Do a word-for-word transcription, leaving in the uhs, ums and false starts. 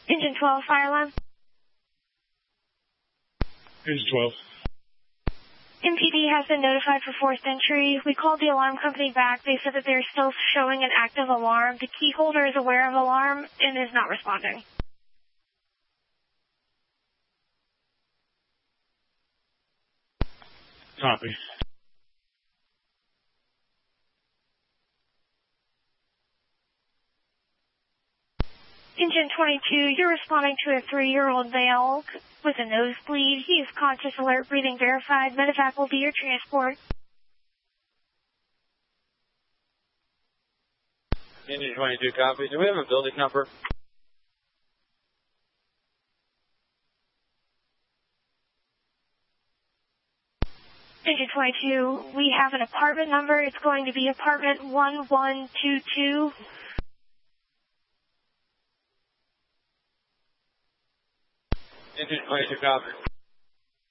Engine twelve, fire alarm. Engine twelve. M P D has been notified for forced entry. We called the alarm company back. They said that they're still showing an active alarm. The key holder is aware of alarm and is not responding. Copy. Engine twenty-two, you're responding to a three-year-old male with a nosebleed. He is conscious, alert, breathing verified. Medevac will be your transport. Engine twenty-two, copy. Do we have a building number? Engine twenty-two, we have an apartment number. It's going to be apartment one one two two. Engine twenty-two, copy.